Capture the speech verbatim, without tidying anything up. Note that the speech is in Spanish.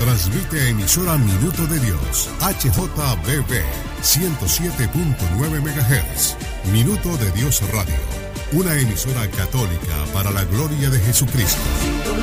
Transmite emisora Minuto de Dios, H J B B, ciento siete punto nueve megahertz. Minuto de Dios Radio, una emisora católica para la gloria de Jesucristo.